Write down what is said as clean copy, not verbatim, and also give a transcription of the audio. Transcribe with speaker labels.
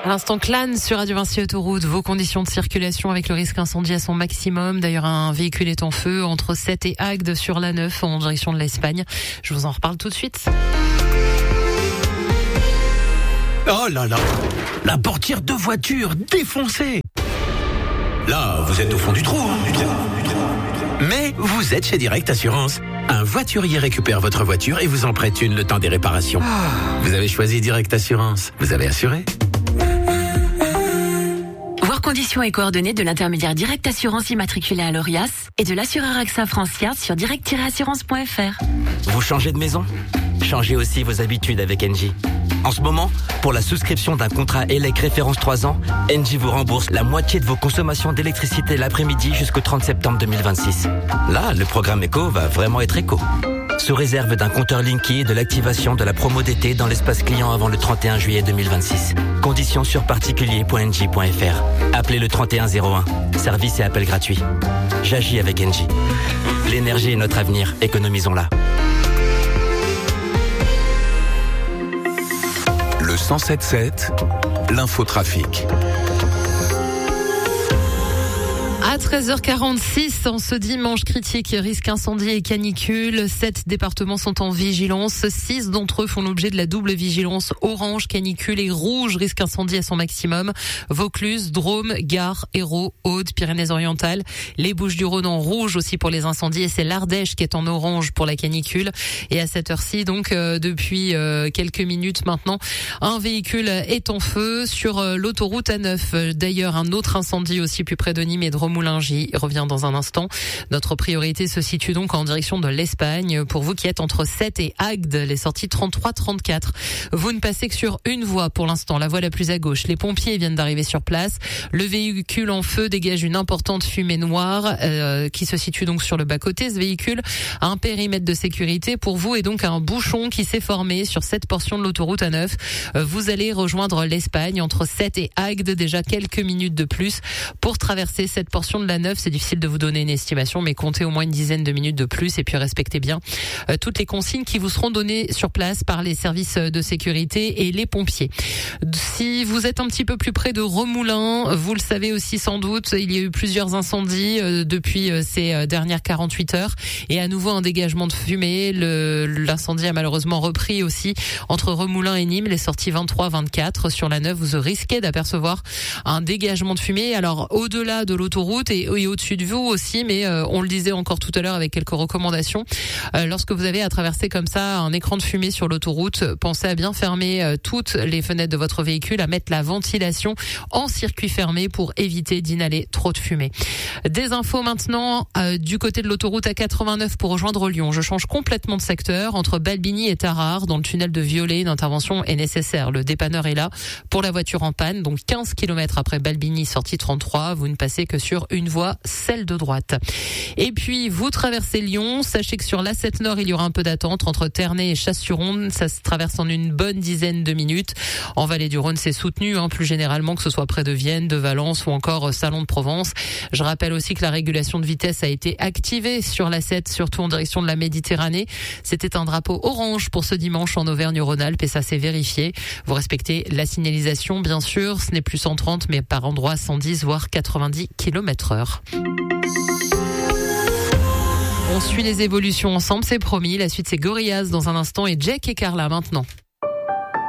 Speaker 1: À l'instant, Clan sur Radio Vinci Autoroute, vos conditions de circulation avec le risque incendie à son maximum. D'ailleurs, un véhicule est en feu entre Sète et Agde sur l'A9 en direction de l'Espagne. Je vous en reparle tout de suite.
Speaker 2: Oh là là, la portière de voiture défoncée. Là, vous êtes au fond du trou, Mais vous êtes chez Direct Assurance. Un voiturier récupère votre voiture et vous en prête une le temps des réparations. Vous avez choisi Direct Assurance. Vous avez assuré.
Speaker 3: Voir conditions et coordonnées de l'intermédiaire Direct Assurance immatriculé à l'ORIAS et de l'assureur AXA France Yard sur direct-assurance.fr.
Speaker 4: Vous changez de maison ? Changez aussi vos habitudes avec Engie. En ce moment, pour la souscription d'un contrat ELEC référence 3 ans, Engie vous rembourse la moitié de vos consommations d'électricité l'après-midi jusqu'au 30 septembre 2026. Là, le programme éco va vraiment être éco. Sous réserve d'un compteur Linky et de l'activation de la promo d'été dans l'espace client avant le 31 juillet 2026. Conditions sur particulier.engie.fr. Appelez le 3101. Service et appel gratuit. J'agis avec Engie. L'énergie est notre avenir. Économisons-la.
Speaker 5: Le 107.7, l'infotrafic.
Speaker 1: À 13h46, en ce dimanche critique, risque incendie et canicule. 7 départements sont en vigilance. 6 d'entre eux font l'objet de la double vigilance orange, canicule et rouge, risque incendie à son maximum. Vaucluse, Drôme, Gard, Hérault, Aude, Pyrénées-Orientales. Les Bouches-du-Rhône en rouge aussi pour les incendies et c'est l'Ardèche qui est en orange pour la canicule. Et à cette heure-ci, donc, depuis quelques minutes maintenant, un véhicule est en feu sur l'autoroute A9. D'ailleurs, un autre incendie aussi plus près de Nîmes et de Remoulingy revient dans un instant. Notre priorité se situe donc en direction de l'Espagne. Pour vous qui êtes entre Sète et Agde, les sorties 33-34. Vous ne passez que sur une voie pour l'instant, la voie la plus à gauche. Les pompiers viennent d'arriver sur place. Le véhicule en feu dégage une importante fumée noire qui se situe donc sur le bas-côté. Ce véhicule a un périmètre de sécurité pour vous et donc un bouchon qui s'est formé sur cette portion de l'autoroute A9. Vous allez rejoindre l'Espagne entre Sète et Agde, déjà quelques minutes de plus pour traverser cette portion de la 9, c'est difficile de vous donner une estimation, mais comptez au moins une dizaine de minutes de plus et puis respectez bien toutes les consignes qui vous seront données sur place par les services de sécurité et les pompiers. Si vous êtes un petit peu plus près de Remoulins, vous le savez aussi sans doute, il y a eu plusieurs incendies depuis ces dernières 48 heures et à nouveau un dégagement de fumée. L'incendie a malheureusement repris aussi entre Remoulins et Nîmes, les sorties 23-24 sur la 9. Vous risquez d'apercevoir un dégagement de fumée. Alors au-delà de l'autoroute et au-dessus de vous aussi, mais on le disait encore tout à l'heure avec quelques recommandations. Lorsque vous avez à traverser comme ça un écran de fumée sur l'autoroute, pensez à bien fermer toutes les fenêtres de votre véhicule, à mettre la ventilation en circuit fermé pour éviter d'inhaler trop de fumée. Des infos maintenant du côté de l'autoroute A89 pour rejoindre Lyon. Je change complètement de secteur entre Balbigny et Tarare. Dans le tunnel de Violet, une intervention est nécessaire. Le dépanneur est là pour la voiture en panne, donc 15 km après Balbigny, sortie 33. Vous ne passez que sur une voie, celle de droite. Et puis, vous traversez Lyon. Sachez que sur l'A7 Nord, il y aura un peu d'attente entre Ternay et Chasse-sur-Onde. Ça se traverse en une bonne dizaine de minutes. En Vallée du Rhône, c'est soutenu, plus généralement, que ce soit près de Vienne, de Valence ou encore Salon de Provence. Je rappelle aussi que la régulation de vitesse a été activée sur l'A7, surtout en direction de la Méditerranée. C'était un drapeau orange pour ce dimanche en Auvergne-Rhône-Alpes et ça s'est vérifié. Vous respectez la signalisation, bien sûr. Ce n'est plus 130, mais par endroits 110, voire 90 km/h. On suit les évolutions ensemble, c'est promis. La suite, c'est Gorillaz dans un instant et Jack et Carla maintenant.